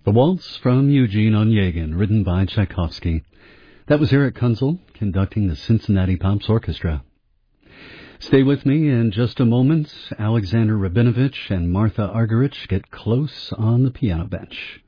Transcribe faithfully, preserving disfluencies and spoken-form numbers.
The Waltz from Eugene Onegin, written by Tchaikovsky. That was Eric Kunzel conducting the Cincinnati Pops Orchestra. Stay with me in just a moment. Alexander Rabinovich and Martha Argerich get close on the piano bench.